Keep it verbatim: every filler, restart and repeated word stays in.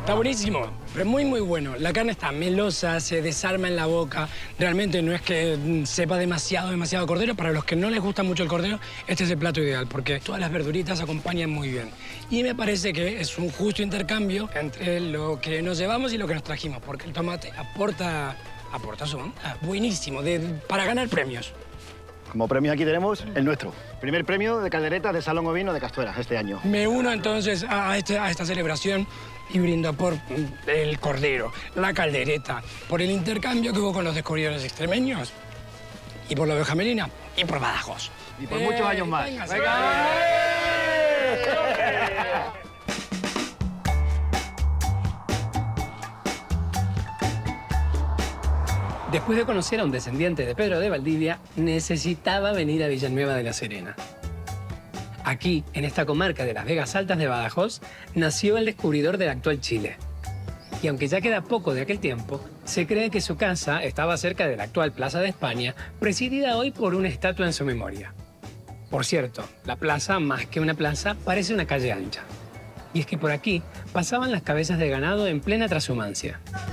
Está buenísimo, pero muy, muy bueno. La carne está melosa, se desarma en la boca. Realmente no es que sepa demasiado, demasiado cordero. Para los que no les gusta mucho el cordero, este es el plato ideal, porque todas las verduritas acompañan muy bien. Y me parece que es un justo intercambio entre lo que nos llevamos y lo que nos trajimos, porque el tomate aporta, aporta su onda. Buenísimo, de, para ganar premios. Como premio aquí tenemos el nuestro. Primer premio de caldereta de Salón Ovino de Castuera este año. Me uno entonces a, este, a esta celebración y brindo por el cordero, la caldereta, por el intercambio que hubo con los descubridores extremeños y por la oveja merina y por Badajoz. Y por eh, muchos años más. Venga, ¡Venga! Después de conocer a un descendiente de Pedro de Valdivia, necesitaba venir a Villanueva de la Serena. Aquí, en esta comarca de las Vegas Altas de Badajoz, nació el descubridor del actual Chile. Y aunque ya queda poco de aquel tiempo, se cree que su casa estaba cerca de la actual Plaza de España, presidida hoy por una estatua en su memoria. Por cierto, la plaza, más que una plaza, parece una calle ancha. Y es que por aquí pasaban las cabezas de ganado en plena trashumancia.